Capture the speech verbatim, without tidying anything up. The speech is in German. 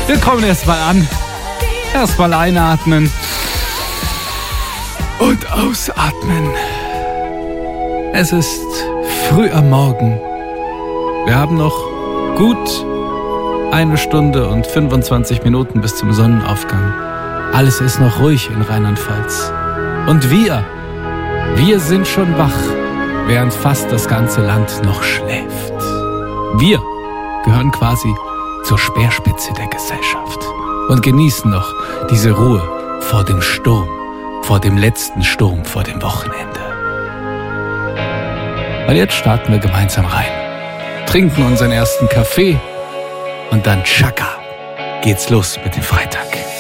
Wir kommen erstmal an. Erstmal einatmen und ausatmen. Es ist früh am Morgen. Wir haben noch gut eine Stunde und fünfundzwanzig Minuten bis zum Sonnenaufgang. Alles ist noch ruhig in Rheinland-Pfalz. Und wir, wir sind schon wach, während fast das ganze Land noch schläft. Wir gehören quasi zur Speerspitze der Gesellschaft und genießen noch diese Ruhe vor dem Sturm, vor dem letzten Sturm vor dem Wochenende. Und jetzt starten wir gemeinsam rein, trinken unseren ersten Kaffee und dann tschakka geht's los mit dem Freitag.